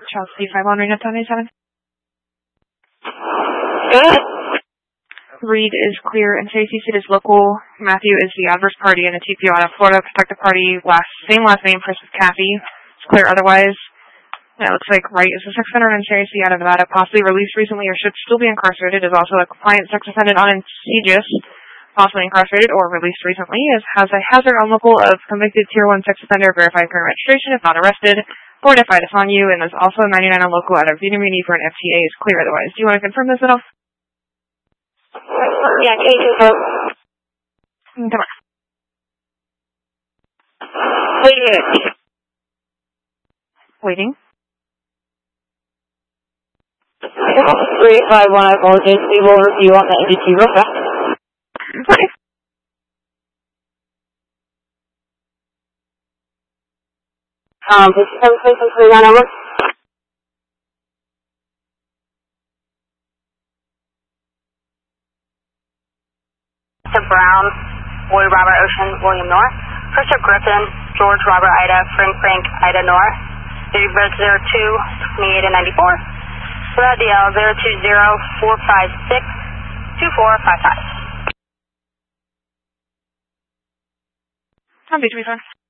Chelsea 51, Reed up 97. Good. Reed is clear, and Stacy Sid is local. Matthew is the adverse party, and the TPO out of Florida. Protective party, same last name, Chris with Kathy. It's clear otherwise. It looks like Wright is a sex offender in Stacy out of Nevada, possibly released recently or should still be incarcerated. Is also a compliant sex offender on Aegis, possibly incarcerated or released recently. Has a hazard unlocal of convicted Tier 1 sex offender, verified current registration, if not arrested. Board FI is on you, and there's also a 99 unlocal out of Vitamini for an FTA is clear otherwise. Do you want to confirm this at all? Yeah, can you confirm? Come on. Waiting. 351, I apologize. We will review on the NDT real fast. Okay. This is 73639 over. Brown, Boy Robert Ocean, William North. Christopher Griffin, George Robert Ida, Frank Ida North. Date of birth 02-28 and 94. Flat DL 020-456-2455. On beach,